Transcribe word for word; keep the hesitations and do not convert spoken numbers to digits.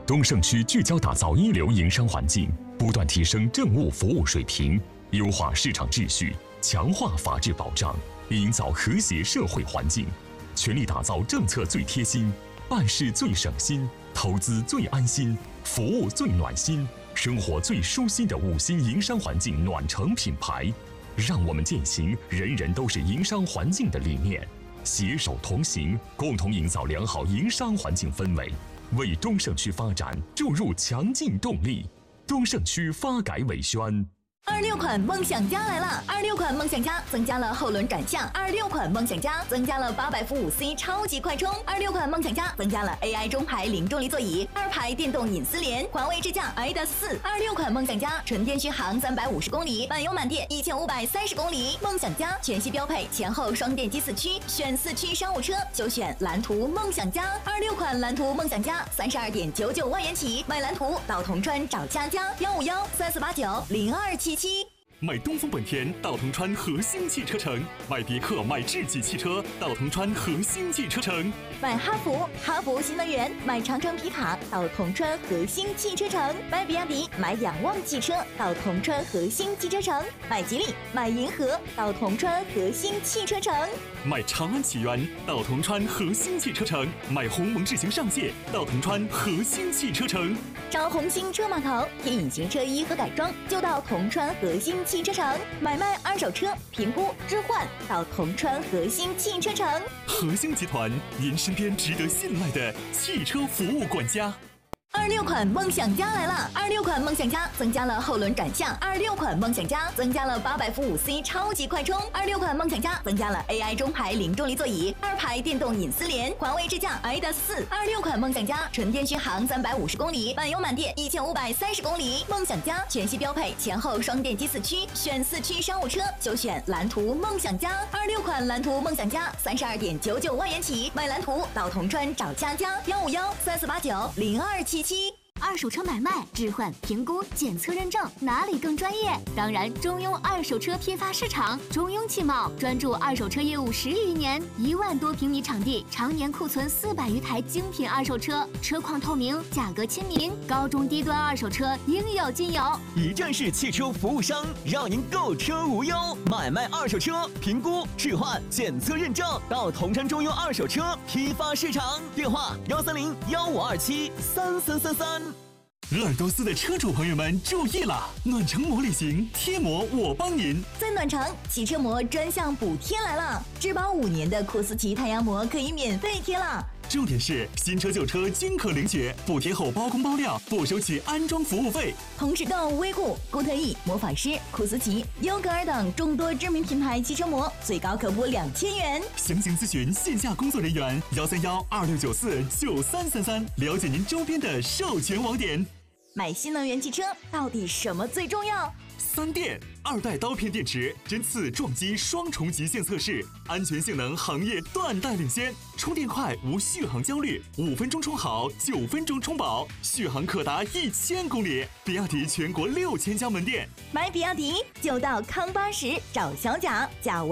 东胜区聚焦打造一流营商环境，不断提升政务服务水平，优化市场秩序，强化法治保障，营造和谐社会环境，全力打造政策最贴心、办事最省心、投资最安心、服务最暖心、生活最舒心的五星营商环境暖城品牌。让我们践行人人都是营商环境的理念，携手同行，共同营造良好营商环境氛围，为东胜区发展注入强劲动力。东胜区发改委宣。 二六款梦想家来了！二六款梦想家增加了后轮转向，二六款梦想家增加了八百伏五 C 超级快充，二六款梦想家增加了 A I 中排零重力座椅，二排电动隐私联，环卫支架 I D A 四。二六款梦想家纯电续航三百五十公里，满油满电一千五百三十公里。梦想家全系标配前后双电机四驱，选四驱商务车就选蓝图梦想家。二六款蓝图梦想家三十二点九九万元起，买蓝图到铜川找佳佳，幺五幺三四八九零二七七。 买东风本田到铜川和兴汽车城，买别克买智己汽车到铜川和兴汽车城， 买哈弗哈弗新能源，买长城皮卡到铜川和兴汽车城，买比亚迪买仰望汽车到铜川和兴汽车城，买吉利买银河到铜川和兴汽车城， 买长安启源到铜川和兴汽车城，买鸿蒙智行上界到铜川和兴汽车城。 找红星车码头添隐形车衣和改装，就到铜川和兴汽车城。买卖二手车评估置换到铜川和兴汽车城。 和兴集团，您身边值得信赖的汽车服务管家。 二六款梦想家来了！二六款梦想家增加了后轮转向，二六款梦想家增加了八百伏五 C 超级快充，二六款梦想家增加了 A I 中排零重力座椅，二排电动隐私联，环卫支架 I D A 四。二六款梦想家纯电续航三百五十公里，满油满电一千五百三十公里。梦想家全系标配前后双电机四驱，选四驱商务车就选蓝图梦想家。二六款蓝图梦想家三十二点九九万元起，买蓝图到铜川找佳佳，幺五幺三四八九零二七七。 二手车买卖、置换、评估、检测认证，哪里更专业？当然，中庸二手车批发市场，中庸汽贸专注二手车业务十余年，一万多平米场地，常年库存四百余台精品二手车，车况透明，价格亲民，高中低端二手车应有尽有。 一站式汽车服务商，让您购车无忧，买卖二手车评估、置换、检测认证，到铜川中庸二手车批发市场，电话幺三零幺五二七三三三三。 鄂尔多斯的车主朋友们注意了，暖城膜旅行贴膜我帮您。 在暖城汽车膜专项补贴来了，质保五年的库斯奇太阳膜可以免费贴了。 重点是新车旧车均可领取，补贴后包工包料，不收取安装服务费。 同时购威固、固特异、魔法师、库斯奇、优格尔等众多知名品牌汽车膜，最高可补两千元。 详情咨询线下工作人员幺三幺二六九四九三三三，了解您周边的授权网点。 买新能源汽车到底什么最重要？ 三电二代刀片电池，针刺撞击双重极限测试，安全性能行业断代领先，充电快无续航焦虑，五分钟充好，九分钟充饱，续航可达一千公里。比亚迪全国六千家门店， 买比亚迪就到康巴什找小贾贾。